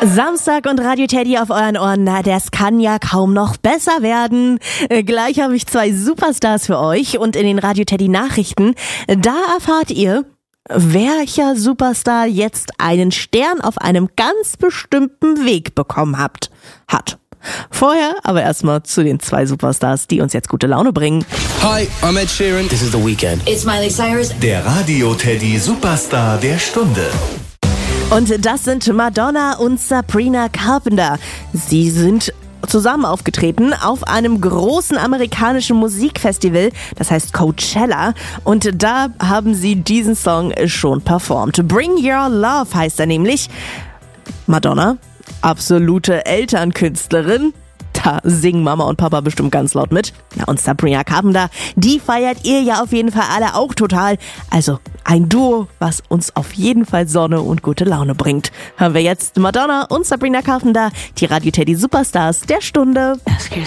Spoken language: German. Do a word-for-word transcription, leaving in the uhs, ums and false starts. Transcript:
Samstag und Radio Teddy auf euren Ohren, na, das kann ja kaum noch besser werden. Äh, Gleich habe ich zwei Superstars für euch und in den Radio Teddy Nachrichten, da erfahrt ihr, welcher Superstar jetzt einen Stern auf einem ganz bestimmten Weg bekommen habt, hat. Vorher aber erstmal zu den zwei Superstars, die uns jetzt gute Laune bringen. Hi, I'm Ed Sheeran. This is The Weeknd. It's Miley Cyrus. Der Radio Teddy Superstar der Stunde. Und das sind Madonna und Sabrina Carpenter. Sie sind zusammen aufgetreten auf einem großen amerikanischen Musikfestival, das heißt Coachella, und da haben sie diesen Song schon performt. Bring Your Love heißt er nämlich. Madonna, absolute Elternkünstlerin. Da singen Mama und Papa bestimmt ganz laut mit. Na, und Sabrina Carpenter, die feiert ihr ja auf jeden Fall alle auch total. Also ein Duo, was uns auf jeden Fall Sonne und gute Laune bringt. Hören wir jetzt Madonna und Sabrina Carpenter, die Radio Teddy Superstars der Stunde.